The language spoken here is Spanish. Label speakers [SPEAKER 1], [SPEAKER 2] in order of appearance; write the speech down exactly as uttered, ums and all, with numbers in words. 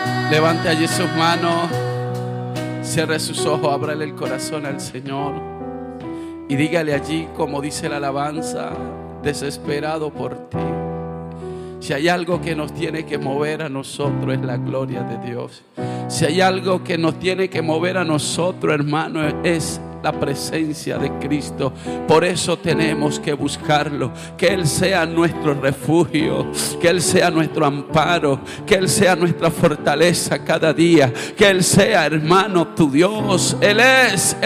[SPEAKER 1] Levante allí sus manos, cierre sus ojos, ábrale el corazón al Señor y dígale allí, como dice la alabanza, desesperado por ti. Si hay algo que nos tiene que mover a nosotros, es la gloria de Dios. Si hay algo que nos tiene que mover a nosotros, hermano, es la presencia de Cristo. Por eso tenemos que buscarlo, que Él sea nuestro refugio, que Él sea nuestro amparo, que Él sea nuestra fortaleza cada día, que Él sea, hermano, tu Dios. Él es